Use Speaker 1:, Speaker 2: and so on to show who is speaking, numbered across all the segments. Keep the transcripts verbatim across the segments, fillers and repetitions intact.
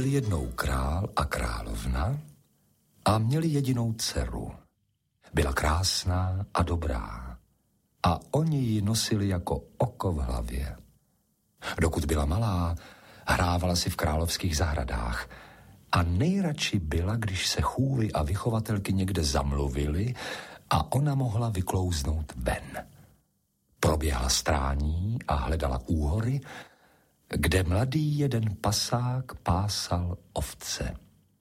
Speaker 1: Jednou král a královna a měli jedinou dceru. Byla krásná a dobrá a oni ji nosili jako oko v hlavě. Dokud byla malá, hrávala si v královských zahradách a nejradši byla, když se chůvy a vychovatelky někde zamluvili a ona mohla vyklouznout ven. Proběhla strání a hledala úhory, kde mladý jeden pasák pásal ovce.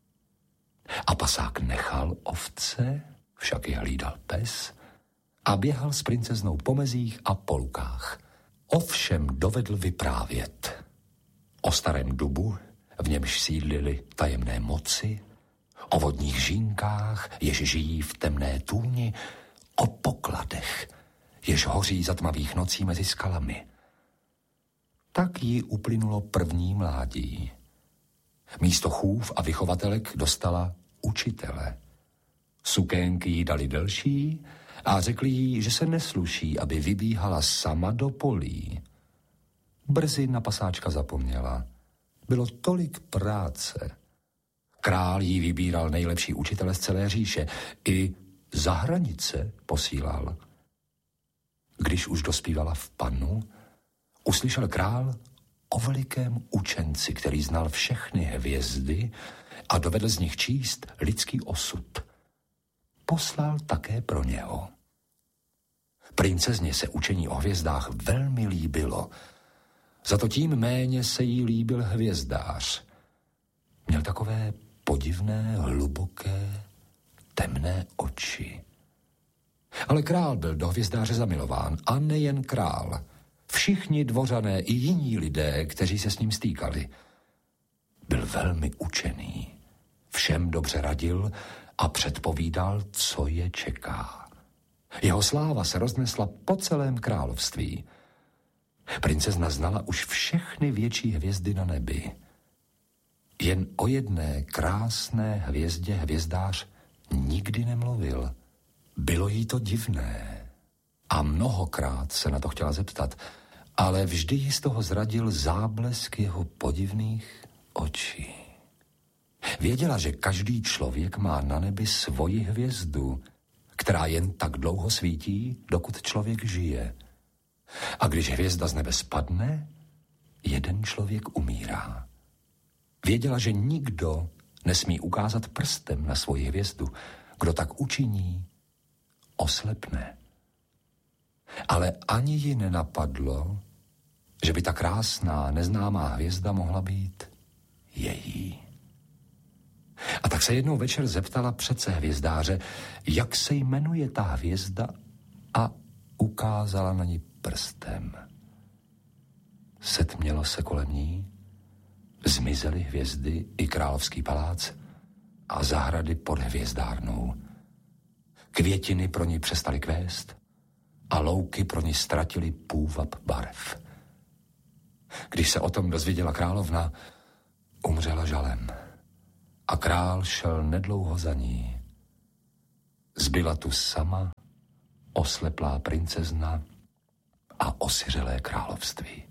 Speaker 1: A pasák nechal ovce, však je hlídal pes, a běhal s princeznou po mezích a po lukách. Ovšem dovedl vyprávět o starém dubu, v němž sídlily tajemné moci, o vodních žínkách, jež žijí v temné tůni, o pokladech, jež hoří za tmavých nocí mezi skalami. Tak jí uplynulo první mládí. Místo chův a vychovatelek dostala učitele. Sukénky jí dali delší a řekli jí, že se nesluší, aby vybíhala sama do polí. Brzy na pasáčka zapomněla. Bylo tolik práce. Král jí vybíral nejlepší učitele z celé říše. I za hranice posílal. Když už dospívala v panu, uslyšel král o velikém učenci, který znal všechny hvězdy a dovedl z nich číst lidský osud. Poslal také pro něho. Princezně se učení o hvězdách velmi líbilo. Za to tím méně se jí líbil hvězdář. Měl takové podivné, hluboké, temné oči. Ale král byl do hvězdáře zamilován a nejen král. Všichni dvořané i jiní lidé, kteří se s ním stýkali. Byl velmi učený. Všem dobře radil a předpovídal, co je čeká. Jeho sláva se roznesla po celém království. Princezna znala už všechny větší hvězdy na nebi. Jen o jedné krásné hvězdě hvězdář nikdy nemluvil. Bylo jí to divné a mnohokrát se na to chtěla zeptat, ale vždy ji z toho zradil záblesk jeho podivných očí. Věděla, že každý člověk má na nebi svoji hvězdu, která jen tak dlouho svítí, dokud člověk žije. A když hvězda z nebe spadne, jeden člověk umírá. Věděla, že nikdo nesmí ukázat prstem na svoji hvězdu. Kdo tak učiní, oslepne. Ale ani ji nenapadlo, že by ta krásná, neznámá hvězda mohla být její. A tak se jednou večer zeptala přece hvězdáře, jak se jmenuje ta hvězda, a ukázala na ní prstem. Setmělo se kolem ní, zmizely hvězdy i královský palác a zahrady pod hvězdárnou. Květiny pro ní přestaly kvést a louky pro ní ztratily půvab barev. Když se o tom dozvěděla královna, umřela žalem a král šel nedlouho za ní. Zbyla tu sama osleplá princezna a osiřelé království.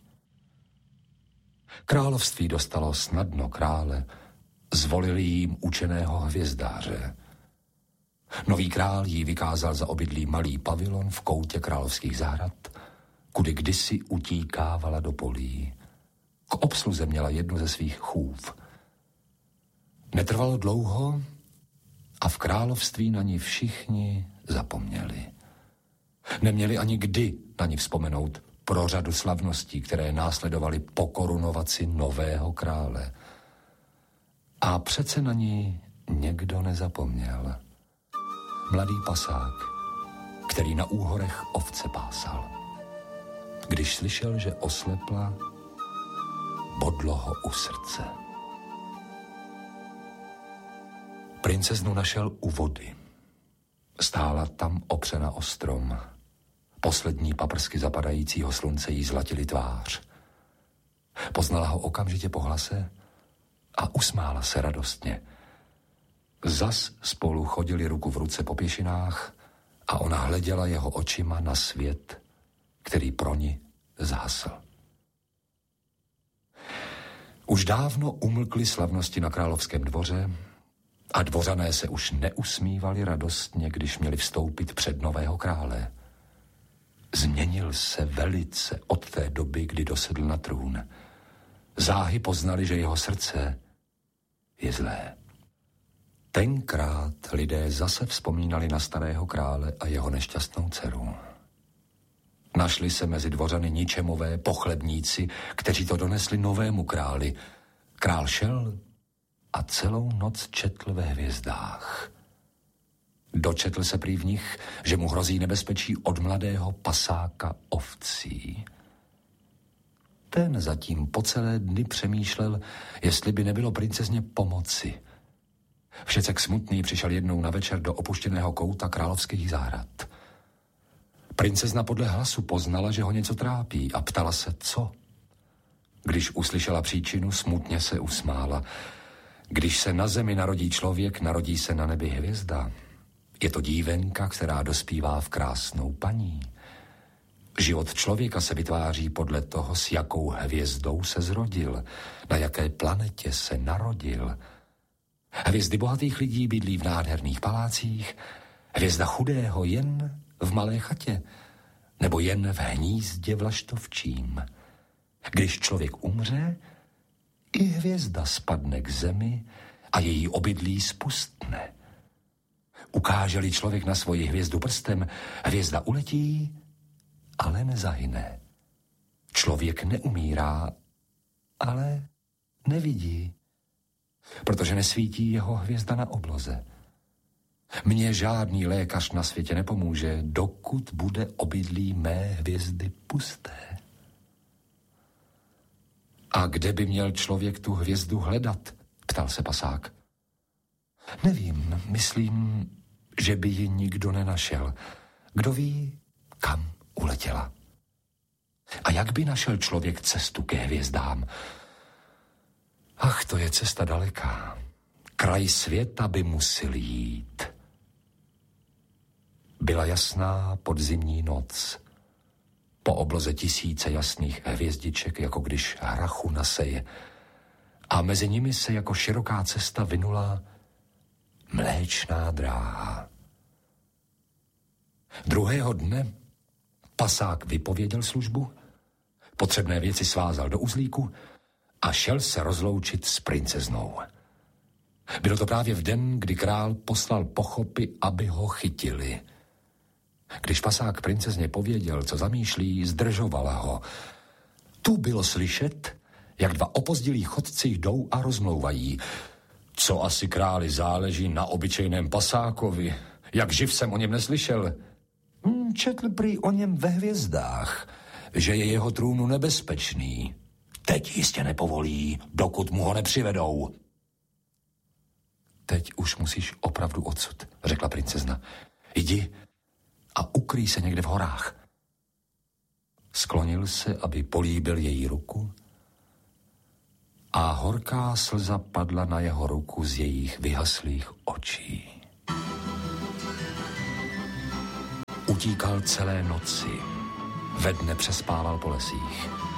Speaker 1: Království dostalo snadno krále, zvolili jim učeného hvězdáře. Nový král jí vykázal za obydlí malý pavilon v koutě královských zahrad, kudy kdysi utíkávala do polí. K obsluze měla jednu ze svých chův. Netrvalo dlouho a v království na ní všichni zapomněli. Neměli ani kdy na ní vzpomenout pro řadu slavností, které následovaly po korunovaci nového krále. A přece na ní někdo nezapomněl. Mladý pasák, který na úhorech ovce pásal. Když slyšel, že oslepla, bodlo ho u srdce. Princeznu našel u vody. Stála tam opřena o strom. Poslední paprsky zapadajícího slunce jí zlatily tvář. Poznala ho okamžitě po hlase a usmála se radostně. Zas spolu chodili ruku v ruce po pěšinách a ona hleděla jeho očima na svět, který pro ní zhasl. Už dávno umlkly slavnosti na královském dvoře a dvořané se už neusmívali radostně, když měli vstoupit před nového krále. Změnil se velice od té doby, kdy dosedl na trůn. Záhy poznali, že jeho srdce je zlé. Tenkrát lidé zase vzpomínali na starého krále a jeho nešťastnou dceru. Našli se mezi dvořany ničemové pochlebníci, kteří to donesli novému králi. Král šel a celou noc četl ve hvězdách. Dočetl se prý v nich, že mu hrozí nebezpečí od mladého pasáka ovcí. Ten zatím po celé dny přemýšlel, jestli by nebylo princezně pomoci. Všecek smutný přišel jednou na večer do opuštěného kouta královských zahrad. Princezna podle hlasu poznala, že ho něco trápí a ptala se, co. Když uslyšela příčinu, smutně se usmála. Když se na zemi narodí člověk, narodí se na nebi hvězda. Je to dívenka, která dospívá v krásnou paní. Život člověka se vytváří podle toho, s jakou hvězdou se zrodil, na jaké planetě se narodil. Hvězdy bohatých lidí bydlí v nádherných palácích, hvězda chudého jen v malé chatě, nebo jen v hnízdě vlaštovčím. Když člověk umře, i hvězda spadne k zemi a její obydlí spustne. Ukáže-li člověk na svoji hvězdu prstem, hvězda uletí, ale nezahyne. Člověk neumírá, ale nevidí, protože nesvítí jeho hvězda na obloze. Mně žádný lékař na světě nepomůže, dokud bude obydlí mé hvězdy pusté. A kde by měl člověk tu hvězdu hledat? Ptal se pasák. Nevím, myslím, že by ji nikdo nenašel. Kdo ví, kam uletěla. A jak by našel člověk cestu ke hvězdám? Ach, to je cesta daleká. Kraj světa by musel jít. Byla jasná podzimní noc. Po obloze tisíce jasných hvězdiček, jako když hrachu naseje. A mezi nimi se jako široká cesta vynula mléčná dráha. Druhého dne pasák vypověděl službu, potřebné věci svázal do uzlíku a šel se rozloučit s princeznou. Bylo to právě v den, kdy král poslal pochopy, aby ho chytili. Když pasák princezně pověděl, co zamýšlí, zdržovala ho. Tu bylo slyšet, jak dva opozdilí chodci jdou a rozmlouvají. Co asi králi záleží na obyčejném pasákovi? Jak živ jsem o něm neslyšel? Četl prý o něm ve hvězdách, že je jeho trůnu nebezpečný. Teď jistě nepovolí, dokud mu ho nepřivedou. Teď už musíš opravdu odsud, řekla princezna. Jdi a ukryj se někde v horách. Sklonil se, aby políbil její ruku, a horká slza padla na jeho ruku z jejich vyhaslých očí. Utíkal celé noci, ve dne přespával po lesích.